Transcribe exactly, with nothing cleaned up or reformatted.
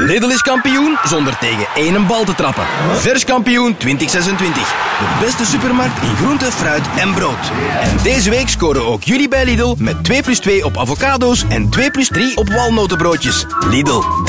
Lidl is kampioen zonder tegen één bal te trappen. Vers kampioen twintig zesentwintig. De beste supermarkt in groente, fruit en brood. En deze week scoren ook jullie bij Lidl met twee plus twee op avocado's en twee plus drie op walnotenbroodjes. Lidl.